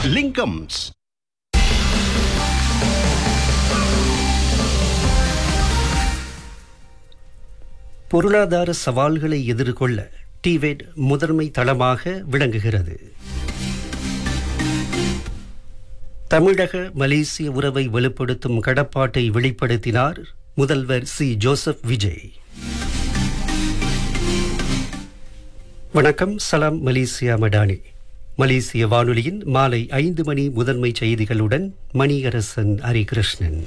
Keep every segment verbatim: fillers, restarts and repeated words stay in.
லிங்கம்ஸ். பொருளாதார சவால்களை எதிர்கொள்ள டிவேட் முதன்மை தளமாக விளங்குகிறது. தமிழக மலேசிய உறவை வலுப்படுத்தும் கடப்பாட்டை வெளிப்படுத்தினார் முதல்வர் சி ஜோசப் விஜய். வணக்கம், சலாம் மலேசியா மடானி. மலேசிய வானொலியின் மாலை ஐந்து மணி முதன்மை செய்திகளுடன் மணியரசன் ஹரிகிருஷ்ணன்.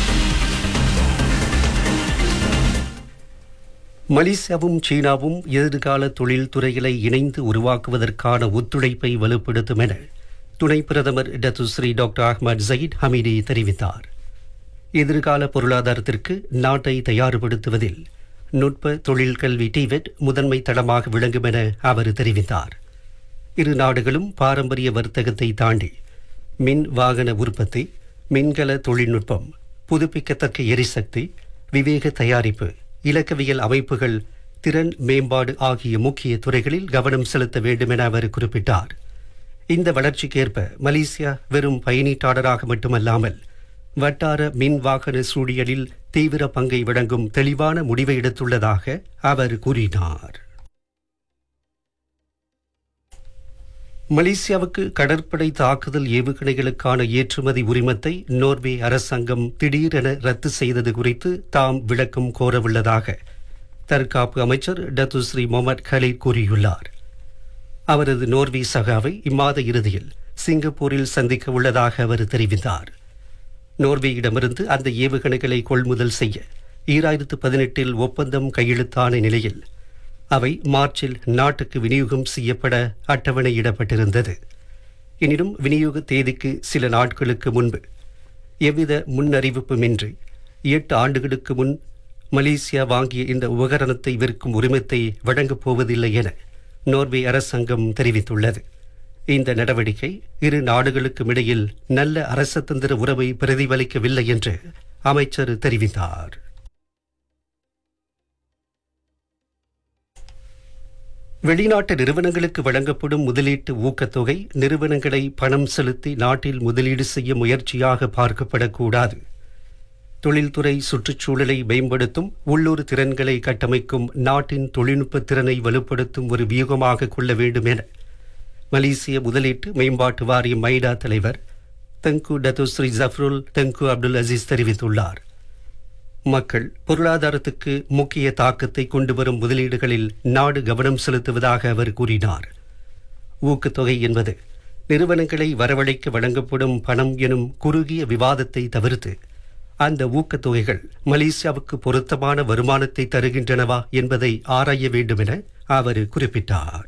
மலேசியாவும் சீனாவும் எதிர்கால தொழில்துறைகளை இணைந்து உருவாக்குவதற்கான ஒத்துழைப்பை வலுப்படுத்தும் என துணை பிரதமர் டத்துஸ்ரீ டாக்டர் அஹ்மத் ஜயீத் ஹமீடி தெரிவித்தார். எதிர்கால பொருளாதாரத்திற்கு நாட்டை தயார்படுத்துவதில் நுட்ப தொழில் கல்வி டிவெட் முதன்மை தளமாக விளங்கும் என அவர் தெரிவித்தார். இரு நாடுகளும் பாரம்பரிய வர்த்தகத்தை தாண்டி மின் வாகன உற்பத்தி, மின்கல தொழில்நுட்பம், புதுப்பிக்கத்தக்க எரிசக்தி, விவேக தயாரிப்பு, இலக்கவியல் அமைப்புகள், திறன் மேம்பாடு ஆகிய முக்கிய துறைகளில் கவனம் செலுத்த வேண்டும் என அவர் குறிப்பிட்டார். இந்த வளர்ச்சிக்கேற்ப மலேசியா வெறும் பயணீட்டாளராக மட்டுமல்லாமல் வட்டார மின் வாகன சூழியலில் தீவிர பங்கை வழங்கும் தெளிவான முடிவை எடுத்துள்ளதாக அவர் கூறினார். மலேசியாவுக்கு கடற்படை தாக்குதல் ஏவுகணைகளுக்கான ஏற்றுமதி உரிமத்தை நோர்வே அரசாங்கம் திடீரென ரத்து செய்தது குறித்து தாம் விளக்கம் கோரவுள்ளதாக தற்காப்பு அமைச்சர் டத்துஸ்ரீ முகமது கலீத் கூறியுள்ளார். அவரது நோர்வே சகாவை இம்மாத இறுதியில் சிங்கப்பூரில் சந்திக்க உள்ளதாக அவர் தெரிவித்தார். நோர்வேயிடமிருந்து அந்த ஏவுகணைகளை கொள்முதல் செய்ய ஈராயிரத்து பதினெட்டில் ஒப்பந்தம் கையெழுத்தான நிலையில் அவை மார்ச்சில் நாட்டுக்கு விநியோகம் செய்யப்பட அட்டவணையிடப்பட்டிருந்தது. எனினும் விநியோக தேதிக்கு சில நாட்களுக்கு முன்பு எவ்வித முன்னறிவிப்புமின்றி எட்டு ஆண்டுகளுக்கு முன் மலேசியா வாங்கிய இந்த உபகரணத்தை விற்கும் உரிமத்தை வழங்கப் போவதில்லை என நோர்வே அரசாங்கம் தெரிவித்துள்ளது. இந்த நடவடிக்கை இரு நாடுகளுக்கும் இடையில் நல்ல அரசதந்திர உறவை பிரதிபலிக்கவில்லை என்று அமைச்சர் தெரிவித்தார். வெளிநாட்டு நிறுவனங்களுக்கு வழங்கப்படும் முதலீட்டு ஊக்கத்தொகை நிறுவனங்களை பணம் செலுத்தி நாட்டில் முதலீடு செய்ய முயற்சியாக பார்க்கப்படக்கூடாது. தொழில்துறை சுற்றுச்சூழலை மேம்படுத்தும், உள்ளூர் திறன்களை கட்டமைக்கும், நாட்டின் தொழில்நுட்ப திறனை வலுப்படுத்தும் ஒரு வியூகமாக கொள்ள வேண்டும் என மலேசிய முதலீட்டு மேம்பாட்டு வாரிய மைடா தலைவர் தங்கு டத்துஸ்ரீ ஜஃப்ருல் தங்கு அப்துல் அசீஸ் தெரிவித்துள்ளார். மக்கள் பொருளாதாரத்துக்கு முக்கிய தாக்கத்தை கொண்டு வரும் முதலீடுகளில் நாடு கவனம் செலுத்துவதாக அவர் கூறினார். ஊக்கத்தொகை என்பது நிறுவனங்களை வரவழைக்க வழங்கப்படும் பணம் எனும் குறுகிய விவாதத்தை தவிர்த்து அந்த ஊக்கத்தொகைகள் மலேசியாவுக்கு பொருத்தமான வருமானத்தை தருகின்றனவா என்பதை ஆராய வேண்டும் என அவர் குறிப்பிட்டார்.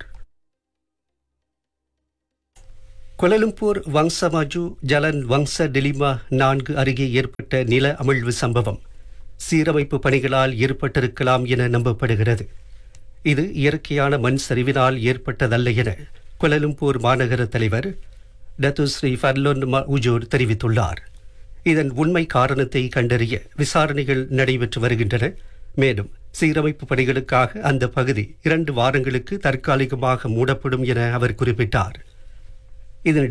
கோலாலம்பூர் வங்சமாஜு ஜலன் வங்ச டெலிமா நான்கு அருகே ஏற்பட்ட நில அமிழ்வு சம்பவம் சீரமைப்பு பணிகளால் ஏற்பட்டிருக்கலாம் என நம்பப்படுகிறது. இது இயற்கையான மண் சரிவினால் ஏற்பட்டதல்ல என கோலாலம்பூர் மாநகர தலைவர் டத்துஸ்ரீ ஃபர்லோன் உஜோர் தெரிவித்துள்ளார். இதன் உண்மை காரணத்தை கண்டறிய விசாரணைகள் நடைபெற்று வருகின்றன. மேலும் சீரமைப்பு பணிகளுக்காக அந்த பகுதி இரண்டு வாரங்களுக்கு தற்காலிகமாக மூடப்படும் என அவர் குறிப்பிட்டார். இதனிடையே